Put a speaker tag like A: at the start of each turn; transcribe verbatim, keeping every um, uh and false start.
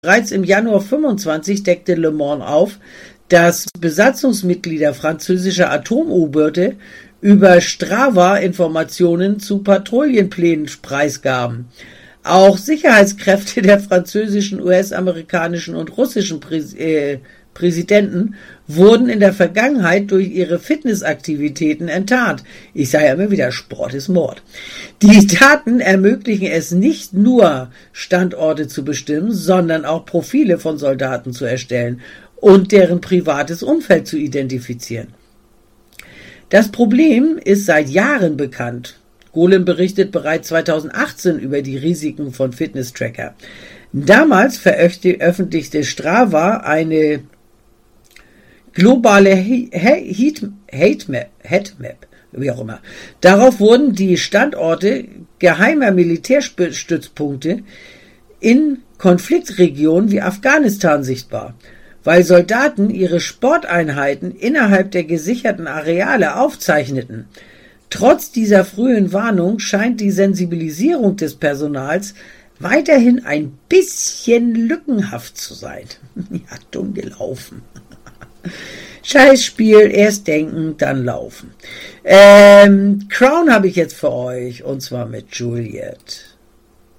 A: Bereits im Januar fünfundzwanzig deckte Le Monde auf, dass Besatzungsmitglieder französischer Atom-U-Boote über Strava Informationen zu Patrouillenplänen preisgaben. Auch Sicherheitskräfte der französischen, U S-amerikanischen und russischen Präs- äh, Präsidenten wurden in der Vergangenheit durch ihre Fitnessaktivitäten enttarnt. Ich sage ja immer wieder, Sport ist Mord. Die Daten ermöglichen es nicht nur, Standorte zu bestimmen, sondern auch Profile von Soldaten zu erstellen und deren privates Umfeld zu identifizieren. Das Problem ist seit Jahren bekannt. Golem berichtet bereits zweitausendachtzehn über die Risiken von Fitness-Tracker. Damals veröffentlichte Strava eine globale Heatmap, Heatmap, wie auch immer. Darauf wurden die Standorte geheimer Militärstützpunkte in Konfliktregionen wie Afghanistan sichtbar. Weil Soldaten ihre Sporteinheiten innerhalb der gesicherten Areale aufzeichneten. Trotz dieser frühen Warnung scheint die Sensibilisierung des Personals weiterhin ein bisschen lückenhaft zu sein. Ja, dumm gelaufen. Scheißspiel, erst denken, dann laufen. Ähm, Crown habe ich jetzt für euch, und zwar mit Juliet.